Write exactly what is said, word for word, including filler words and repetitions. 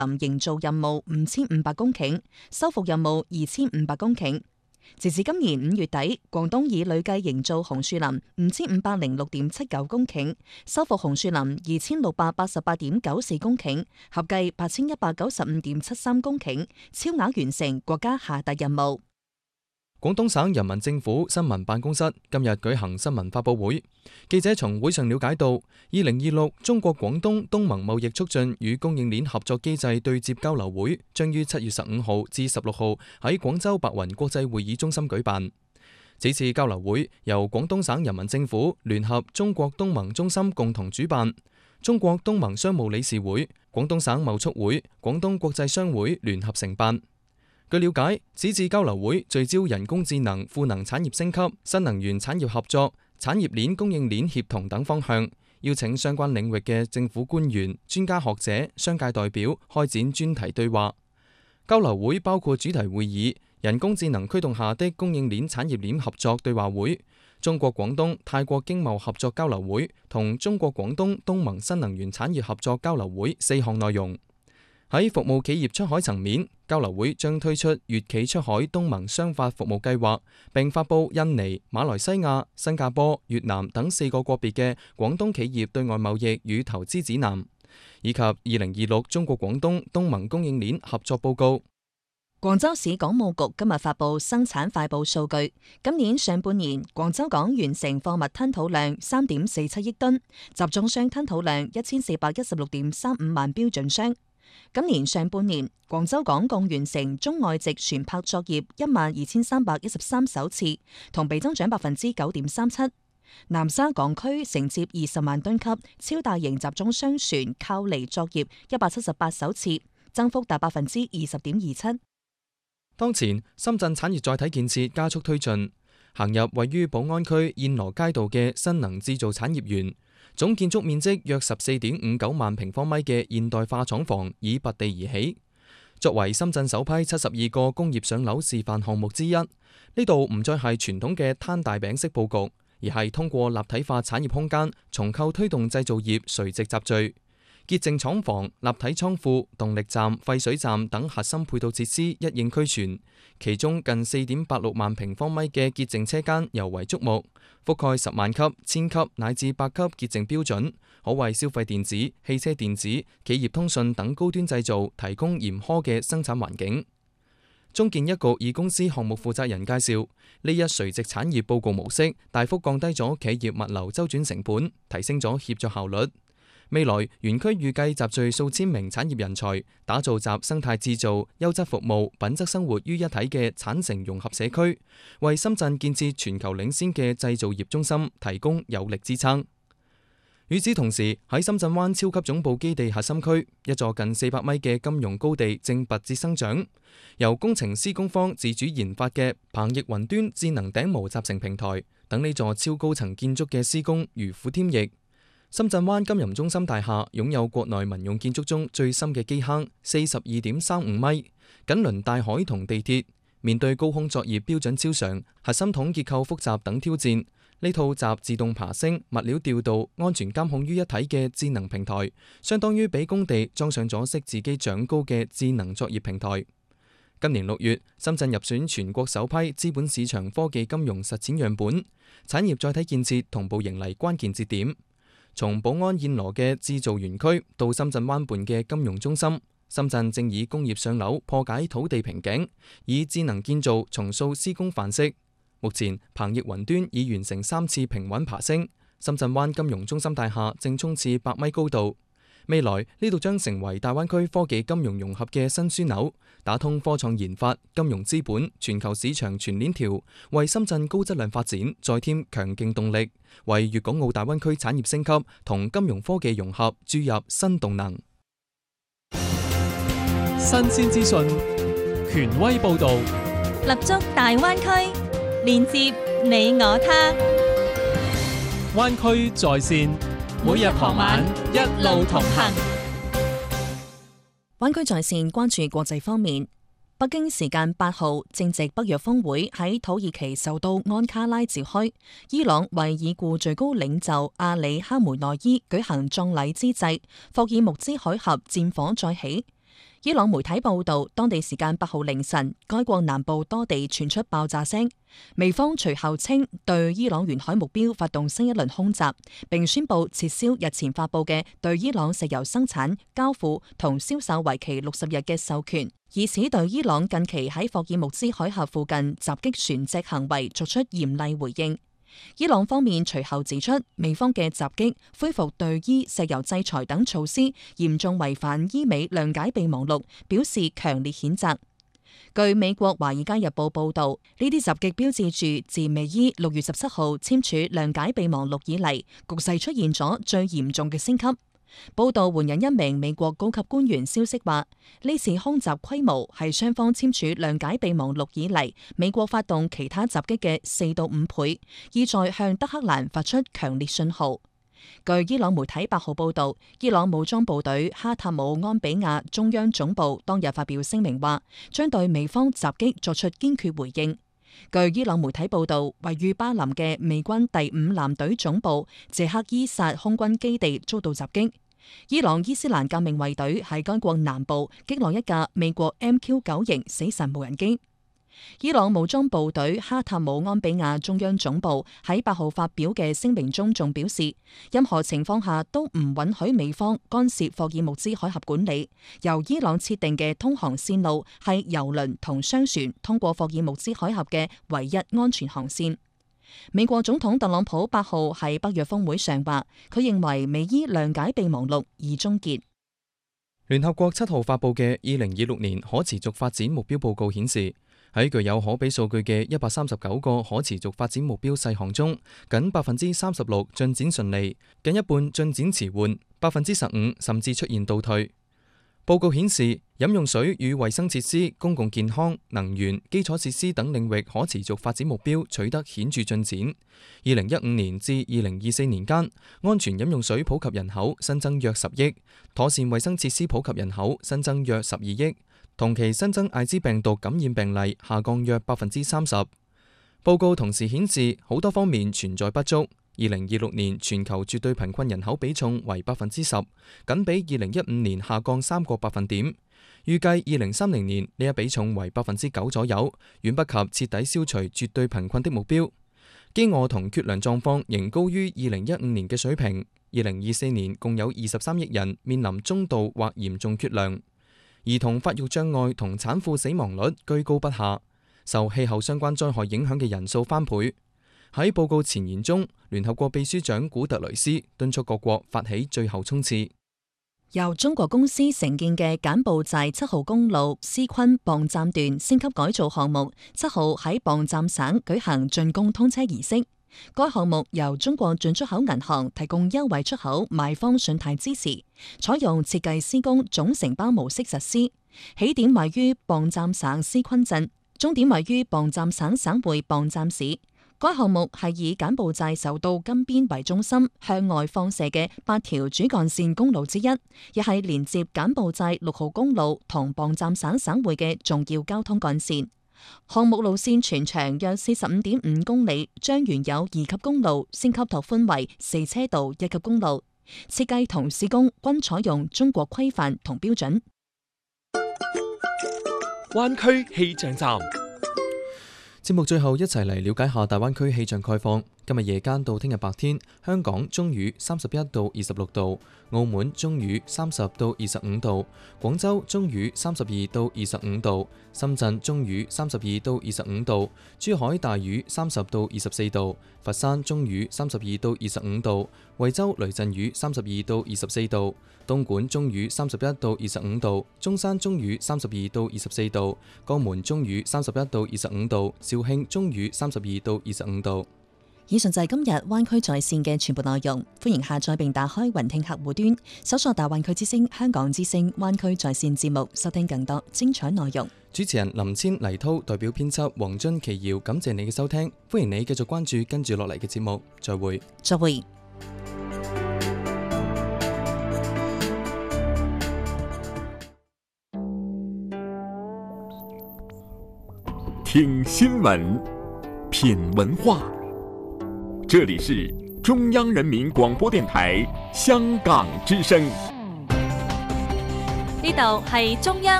林營造任務五千五百公頃，修復任務二千五百公頃。截至今年五月底，廣東已累計營造紅樹林五千五百零六點七九公頃，修復紅樹林二千六百八十八點九四公頃，合計八千一百九十五點七三公頃，超額完成國家下達任務。 廣東省人民政府新聞辦公室今日舉行新聞發佈會，記者從會上了解到，二零二六中國廣東東盟貿易促進與供應鏈合作機制對接交流會將於七月十五號至十六號喺廣州白雲國際會議中心舉辦。此次交流會由廣東省人民政府聯合中國東盟中心共同主辦，中國東盟商務理事會、廣東省貿促會、廣東國際商會聯合承辦。據了解，此次交流會聚焦人工智能、賦能產業升級、新能源產業合作、產業鏈供應鏈協同等方向，邀請相關領域嘅政府官員、專家學者、商界代表開展專題對話。交流會包括主題會議、人工智能驅動下的供應鏈產業鏈合作對話會、中國廣東泰國經貿合作交流會同中國廣東東盟新能源產業合作交流會四項內容。喺服務企業出海層面，交流會將推出粵企出海東盟商法服務計劃，並發佈印尼、馬來西亞、新加坡、越南等四個國別嘅廣東企業對外貿易與投資指南，以及二零二六中國廣東東盟供應鏈合作報告。 廣州市港務局今日發佈生產快報數據，今年上半年廣州港完成貨物吞吐量三點四七億噸，集裝箱吞吐量一千四百一十六點三五萬標準箱。今年上半年，廣州港共完成中外籍船舶作業一萬二千三百一十三艘次，同比增長百分之九點三七。南沙港區承接二十萬噸級超大型集裝箱船靠離作業一百七十八艘次，增幅達百分之二十點二七。 當前，深圳產業載體建設加速推進，行入位於寶安區燕羅街道嘅新能製造產業園。總建築面積約十四點五九萬平方米嘅現代化廠房已拔地而起，作為深圳首批七十二個工業上樓示範項目之一。呢度唔再係傳統嘅攤大餅式佈局，而係通過立體化產業空間重構推動製造業垂直集聚。潔淨廠房、立體倉庫、動力站、廢水站等核心配套設施一應俱全，其中近四點八六萬平方米嘅潔淨車間尤為矚目，覆蓋十萬級、千級乃至百級潔淨標準，可為消費電子、汽車電子、企業通訊等高端製造提供嚴苛嘅生產環境。中建一局二公司項目負責人介紹，呢一垂直產業報告模式大幅降低咗企業物流周轉成本，提升咗協作效率。未來園區預計集聚數千名產業人才，打造集生態製造、優質服務、品質生活於一體嘅產城融合社區，為深圳建設全球領先嘅製造業中心提供有力支撐。與此同時，喺深圳灣超級總部基地核心區，一座近四百米嘅金融高地正拔節生長，由工程施工方自主研發嘅鵬翼雲端智能頂模集成平台等呢座超高層建築嘅施工如虎添翼。深圳灣金融中心大廈擁有國內民用建築中最深嘅基坑，四十二點三五米，緊鄰大海同地鐵。面對高空作業標準超常、核心統結構複雜等挑戰，呢套集自動爬升、物料調度、安全監控於一體嘅智能平台，相當於俾工地裝上咗識自己長高嘅智能作業平台。今年六月，深圳入選全國首批資本市場科技金融實踐樣本，產業載體建設同步迎嚟關鍵節點。從寶安燕羅嘅製造園區到深圳灣畔嘅金融中心，深圳正以工業上樓破解土地瓶頸，以智能建造重塑施工範式。目前，鵬翼雲端已完成三次平穩爬升，深圳灣金融中心大廈正衝刺百米高度。未來呢度將成為大灣區科技金融融合嘅新樞紐，打通科創研發、金融資本、全球市場全鏈條，為深圳高質量發展再添強勁動力，為粵港澳大灣區產業升級同金融科技融合注入新動能。 新鮮資訊，權威報導， 立足大灣區，連接你我他。 灣區在線，每日傍晚一路同行。 灣區在線關注國際方面，北京時間八號正值北約峰會喺土耳其首都安卡拉召開，伊朗為已故最高領袖阿里哈梅內伊舉行葬禮之際，霍爾木茲海峽戰火再起。 伊朗媒體報道，當地時間八號凌晨，該國南部多地傳出爆炸聲。美方隨後稱對伊朗沿海目標發動新一輪空襲，並宣布撤銷日前發布嘅對伊朗石油生產、交付同銷售為期六十日嘅授權，以此對伊朗近期喺霍爾木茲海峽附近襲擊船隻行為作出嚴厲回應。伊朗方面隨後指出，美方嘅襲擊恢復對伊石油制裁等措施，嚴重違反伊美諒解備忘錄，表示強烈譴責。據美國《華爾街日報》報導，呢啲襲擊標誌住自美伊六月十七號簽署諒解備忘錄以嚟，局勢出現咗最嚴重嘅升級。報道援引一名美國高級官員消息話，呢次空襲規模係雙方簽署諒解備忘錄以嚟美國發動其他襲擊嘅四到五倍，意在向德黑蘭發出強烈信號。據伊朗媒體八號報道，伊朗武裝部隊哈塔姆安比亞中央總部當日發表聲明話，將對美方襲擊作出堅決回應。據伊朗媒體報道，位於巴林嘅美軍第五艦隊總部謝克伊薩空軍基地遭到襲擊。伊朗伊斯蘭革命衛隊喺該國南部擊落一架美國 M Q 九 型死神無人機。伊朗武裝部隊哈塔姆安比亞中央總部喺八號發表嘅聲明中仲表示，任何情況下都唔允許美方干涉霍爾木茲海峽管理。由伊朗設定嘅通航線路係郵輪同商船通過霍爾木茲海峽嘅唯一安全航線。美國總統特朗普八號喺北約峰會上話，佢認為美伊諒解備忘錄已終結。 聯合國七號發布嘅二零二六年可持續發展目標報告顯示，喺具有可比數據嘅一百三十九個可持續發展目標細項中，僅百分之三十六進展順利，近一半進展遲緩，百分之十五甚至出現倒退。報告顯示，飲用水與衛生設施、公共健康、能源、基礎設施等領域可持續發展目標取得顯著進展。二零一五年至二零二四年間，安全飲用水普及人口新增約十億，妥善衛生設施普及人口新增約十二億，同期新增艾滋病毒感染病例下降約百分之三十。報告同時顯示，好多方面存在不足。二零二六年全球絕對貧困人口比重為百分之十，僅比二零一五年下降三個百分點。預計二零三零年呢一比重為百分之九左右，遠不及徹底消除絕對貧困的目標。飢餓同缺糧狀況仍高於二零一五年嘅水平。二零二四年共有二十三億人面臨中度或嚴重缺糧，兒童發育障礙同產婦死亡率居高不下，受氣候相關災害影響嘅人數翻倍。喺報告前言中，聯合國秘書長古特雷斯敦促各國發起最後衝刺。 由中國公司承建嘅柬埔寨七號公路斯昆磅站段升級改造項目，七號喺磅站省舉行竣工通車儀式。該項目由中國進出口銀行提供優惠出口賣方信貸支持，採用設計施工總承包模式實施。起點位於磅站省斯昆鎮，終點位於磅站省省會磅站市。該項目係以柬埔寨首都金邊為中心向外放射嘅八條主幹線公路之一，亦係連接柬埔寨六號公路同磅站省省會嘅重要交通幹線。項目路線全長約四十五點五公里，將原有二級公路升級拓寬為四車道一級公路。設計同施工均採用中國規範同標準。 灣區氣象站。 節目最後一齊嚟了解下大灣區氣象概況。今日夜間到聽日白天，香港中雨三十一到二十六度，澳門中雨三十到二十五度，廣州中雨三十二到二十五度，深圳中雨三十二到二十五度，珠海大雨三十到二十四度，佛山中雨三十二到二十五度，惠州雷陣雨三十二到二十四度，東莞中雨三十一到二十五度，中山中雨三十二到二十四度，江門中雨三十一到二十五度，肇慶中雨三十二到二十五度。 以上就係今日灣區在線嘅全部內容，歡迎下載並打開雲聽客戶端，搜索大灣區之聲、香港之聲、灣區在線節目，收聽更多精彩內容。 主持人林千、黎濤代表編輯黃津、奇瑤，感謝你嘅收聽，歡迎你繼續關注跟住落嚟嘅節目，再會。 再會。 聽新聞，品文化。這裡是中央人民廣播電台香港之聲。 呢度係中央